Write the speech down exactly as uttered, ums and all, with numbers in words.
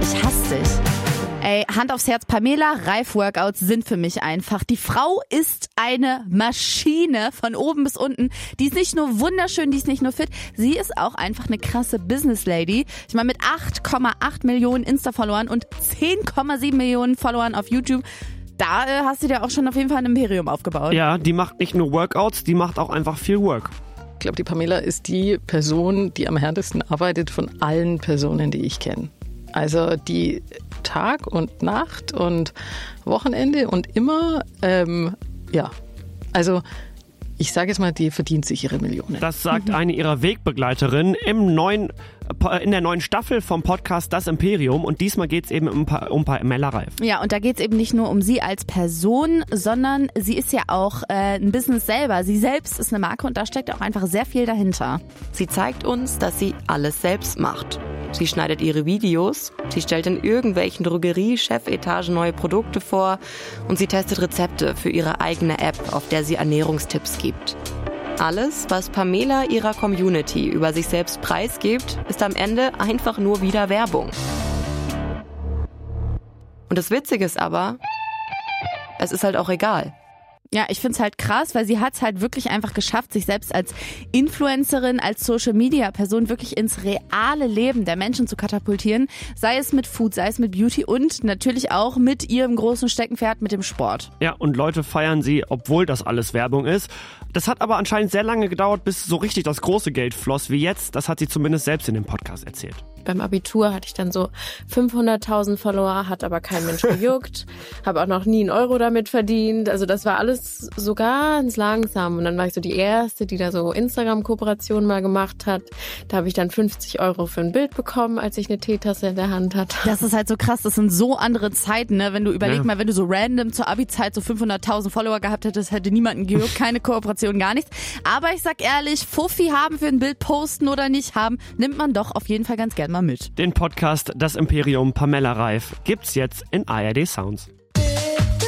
Ich hasse dich. Ey, Hand aufs Herz, Pamela Reif Workouts sind für mich einfach. Die Frau ist eine Maschine von oben bis unten. Die ist nicht nur wunderschön, die ist nicht nur fit, sie ist auch einfach eine krasse Business Lady. Ich meine, mit acht Komma acht Millionen Insta-Followern und zehn Komma sieben Millionen Followern auf YouTube, da äh, hast du dir auch schon auf jeden Fall ein Imperium aufgebaut. Ja, die macht nicht nur Workouts, die macht auch einfach viel Work. Ich glaube, die Pamela ist die Person, die am härtesten arbeitet von allen Personen, die ich kenne. Also die Tag und Nacht und Wochenende und immer, ähm, ja, also ich sage jetzt mal, die verdient sich ihre Millionen. Das sagt eine ihrer Wegbegleiterinnen im neuen, in der neuen Staffel vom Podcast Das Imperium. Und diesmal geht es eben um, um Pamela Reif. Ja, und da geht es eben nicht nur um sie als Person, sondern sie ist ja auch äh, ein Business selber. Sie selbst ist eine Marke und da steckt auch einfach sehr viel dahinter. Sie zeigt uns, dass sie alles selbst macht. Sie schneidet ihre Videos, sie stellt in irgendwelchen Drogerie-Chefetagen neue Produkte vor und sie testet Rezepte für ihre eigene App, auf der sie Ernährungstipps gibt. Alles, was Pamela ihrer Community über sich selbst preisgibt, ist am Ende einfach nur wieder Werbung. Und das Witzige ist aber, es ist halt auch egal. Ja, ich find's halt krass, weil sie hat's halt wirklich einfach geschafft, sich selbst als Influencerin, als Social-Media-Person wirklich ins reale Leben der Menschen zu katapultieren. Sei es mit Food, sei es mit Beauty und natürlich auch mit ihrem großen Steckenpferd, mit dem Sport. Ja, und Leute feiern sie, obwohl das alles Werbung ist. Das hat aber anscheinend sehr lange gedauert, bis so richtig das große Geld floss wie jetzt. Das hat sie zumindest selbst in dem Podcast erzählt. Beim Abitur hatte ich dann so fünfhunderttausend Follower, hat aber kein Mensch gejuckt, habe auch noch nie einen Euro damit verdient. Also das war alles so ganz langsam. Und dann war ich so die Erste, die da so Instagram-Kooperationen mal gemacht hat. Da habe ich dann fünfzig Euro für ein Bild bekommen, als ich eine Teetasse in der Hand hatte. Das ist halt so krass, das sind so andere Zeiten, ne? Wenn du überleg Ja. mal, wenn du so random zur Abi-Zeit so fünfhunderttausend Follower gehabt hättest, hätte niemanden gejuckt, keine Kooperation, gar nichts. Aber ich sag ehrlich, Fuffi haben für ein Bild posten oder nicht haben, nimmt man doch auf jeden Fall ganz gern mal mit. Den Podcast Das Imperium Pamela Reif gibt's jetzt in A R D Sounds.